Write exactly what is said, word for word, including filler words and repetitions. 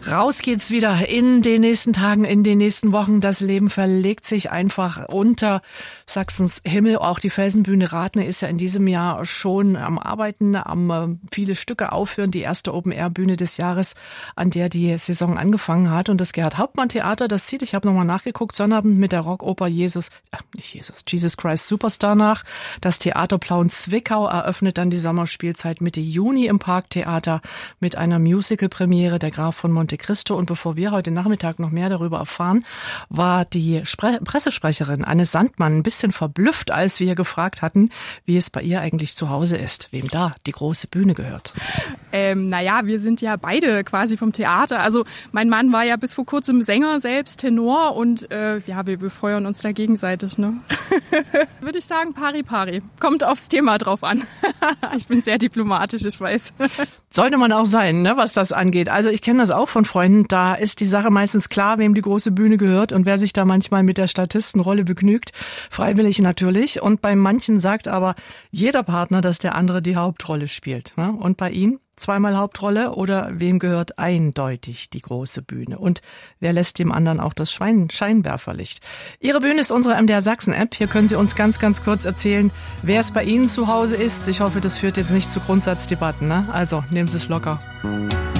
Raus geht's wieder in den nächsten Tagen, in den nächsten Wochen. Das Leben verlegt sich einfach unter Sachsens Himmel. Auch die Felsenbühne Ratne ist ja in diesem Jahr schon am Arbeiten, am äh, viele Stücke aufführen. Die erste Open-Air-Bühne des Jahres, an der die Saison angefangen hat. Und das Gerhard-Hauptmann-Theater, das zieht, ich habe nochmal nachgeguckt, Sonnabend mit der Rockoper Jesus, äh, nicht Jesus, Jesus Christ Superstar nach. Das Theater Plauen Zwickau eröffnet dann die Sommerspielzeit Mitte Juni im Parktheater mit einer Musical-Premiere, Der Graf von Monte Cristo. Und bevor wir heute Nachmittag noch mehr darüber erfahren, war die Spre- Pressesprecherin Anne Sandmann ein bisschen verblüfft, als wir gefragt hatten, wie es bei ihr eigentlich zu Hause ist, wem da die große Bühne gehört. Ähm, naja, wir sind ja beide quasi vom Theater. Also mein Mann war ja bis vor kurzem Sänger, selbst Tenor, und äh, ja, wir befeuern uns da gegenseitig, ne? Würde ich sagen, pari pari. Kommt aufs Thema drauf an. Ich bin sehr diplomatisch, ich weiß. Sollte man auch sein, ne, was das angeht. Also ich kenne das auch von Freunden, da ist die Sache meistens klar, wem die große Bühne gehört und wer sich da manchmal mit der Statistenrolle begnügt. Freiwillig natürlich. Und bei manchen sagt aber jeder Partner, dass der andere die Hauptrolle spielt. Ne? Und bei Ihnen? Zweimal Hauptrolle oder wem gehört eindeutig die große Bühne? Und wer lässt dem anderen auch das Schein- Scheinwerferlicht? Ihre Bühne ist unsere M D R Sachsen-App. Hier können Sie uns ganz, ganz kurz erzählen, wer es bei Ihnen zu Hause ist. Ich hoffe, das führt jetzt nicht zu Grundsatzdebatten. Ne? Also nehmen Sie es locker.